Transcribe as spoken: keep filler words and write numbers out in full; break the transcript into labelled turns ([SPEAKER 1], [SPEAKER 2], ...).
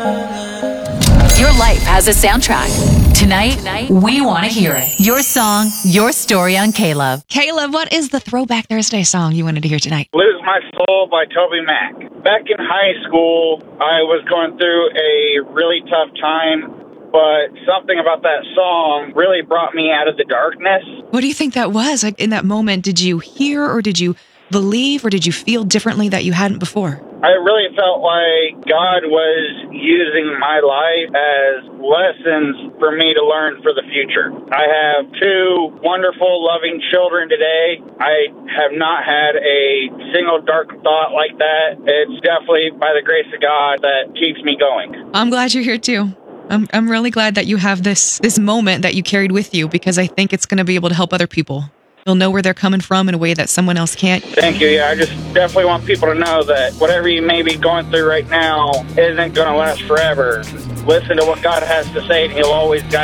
[SPEAKER 1] Your life has a soundtrack. Tonight, Tonight we want to hear it. Your song, your story on K-Love.
[SPEAKER 2] Caleb, what is the Throwback Thursday song you wanted to hear tonight?
[SPEAKER 3] Lose My Soul by Toby Mac. Back in high school, I was going through a really tough time, but something about that song really brought me out of the darkness.
[SPEAKER 2] What do you think that was? Like in that moment, did you hear or did you believe or did you feel differently that you hadn't before?
[SPEAKER 3] I really felt like God was using my life as lessons for me to learn for the future. I have two wonderful, loving children today. I have not had a single dark thought like that. It's definitely by the grace of God that keeps me going.
[SPEAKER 2] I'm glad you're here too. I'm I'm really glad that you have this this moment that you carried with you, because I think it's going to be able to help other people. You'll know where they're coming from in a way that someone else can't.
[SPEAKER 3] Thank you. Yeah, I just definitely want people to know that whatever you may be going through right now isn't going to last forever. Listen to what God has to say, and He'll always guide